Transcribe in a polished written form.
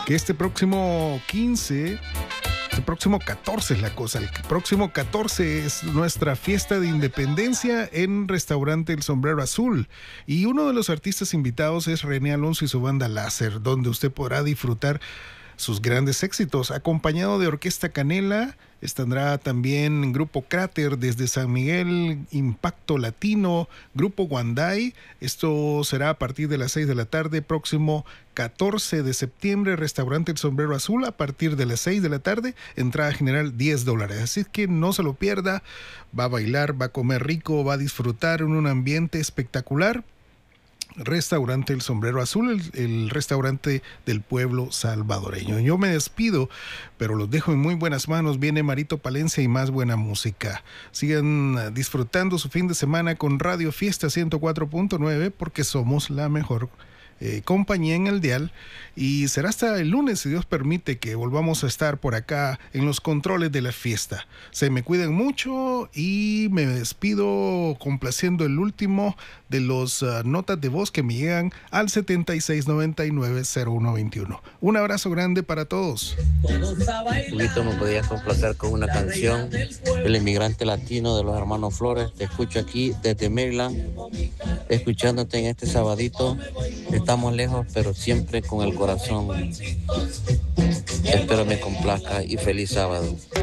que este próximo 15, el próximo 14 es la cosa. El próximo 14 es nuestra fiesta de independencia en Restaurante El Sombrero Azul. Y uno de los artistas invitados es René Alonso y su banda Láser, donde usted podrá disfrutar sus grandes éxitos. Acompañado de Orquesta Canela, estará también Grupo Cráter desde San Miguel, Impacto Latino, Grupo Guanday. Esto será a partir de las 6 de la tarde, próximo 14 de septiembre, Restaurante El Sombrero Azul, a partir de las 6 de la tarde, entrada general $10. Así que no se lo pierda, va a bailar, va a comer rico, va a disfrutar en un ambiente espectacular. Restaurante El Sombrero Azul, el restaurante del pueblo salvadoreño. Yo me despido, pero los dejo en muy buenas manos. Viene Marito Palencia y más buena música. Sigan disfrutando su fin de semana con Radio Fiesta 104.9, porque somos la mejor compañía en el dial, y será hasta el lunes, si Dios permite, que volvamos a estar por acá en los controles de la fiesta. Se me cuiden mucho y me despido complaciendo el último de los notas de voz que me llegan al 7699-0121. Un abrazo grande para todos. Julito, ¿me podías complacer con una canción? El inmigrante latino de los hermanos Flores. Te escucho aquí desde Maryland, escuchándote en este sabadito. Estamos lejos, pero siempre con el corazón. Espero me complazca y feliz sábado.